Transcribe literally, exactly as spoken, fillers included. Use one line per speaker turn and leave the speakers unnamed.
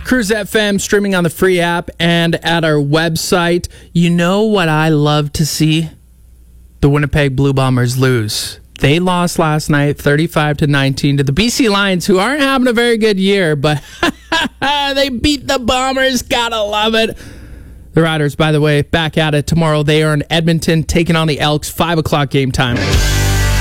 Cruise F M, streaming on the free app and at our website. You know what I love to see? The Winnipeg Blue Bombers lose. They lost last night, thirty-five to nineteen, to the B C Lions, who aren't having a very good year, but they beat the Bombers. Gotta love it. The Riders, by the way, back at it tomorrow. They are in Edmonton, taking on the Elks, five o'clock game time.